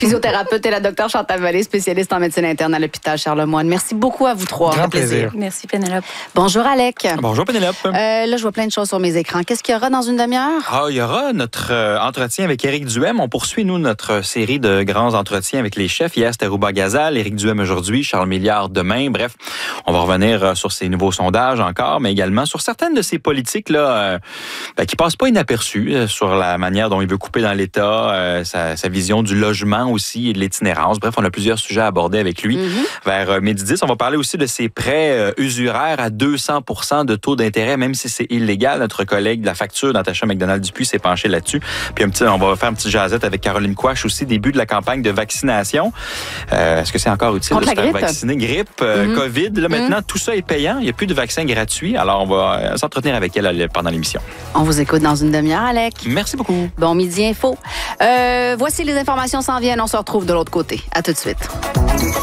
physiothérapeute, et la docteure Chantal Vallée, spécialiste en médecine interne à l'hôpital Charlemagne. Merci beaucoup à vous trois. Grand plaisir. Merci, Pénélope. Bonjour, Alec. Bonjour, Pénélope. Là, je vois plein de choses sur mes écrans. Qu'est-ce qu'il y aura dans une demi-heure? Il y aura notre entretien avec Éric Duhem. On poursuit, nous, notre série de grands entretiens avec les chefs. Hier, c'était Rouba Gazal, Éric Duhem aujourd'hui, Charles Milliard demain. Bref, on va revenir sur ces nouveaux sondages encore, mais également sur certaines de ces politiques là qui passent pas inaperçues, sur la manière dont il veut couper dans l'État, sa vision du logement aussi et de l'itinérance. Bref, on a plusieurs sujets à aborder avec lui. Vers midi 10, on va parler aussi de ces prêts usuraires à 200% de taux d'intérêt, même si c'est illégal. Notre collègue de la facture, Natacha McDonald-Dupuis, s'est penchée là-dessus. Puis on va faire un petit jasette avec Caroline Quach aussi, début de la campagne de vaccination. Est-ce que c'est encore utile de se faire vacciner? Grippe, COVID, là maintenant, tout ça est payant. Il n'y a plus de vaccins gratuits. Alors, on va s'entretenir avec elle pendant l'émission. On vous écoute dans une demi-heure, Alec. Merci beaucoup. Bon midi info. Voici les informations s'en viennent. On se retrouve de l'autre côté. À tout de suite.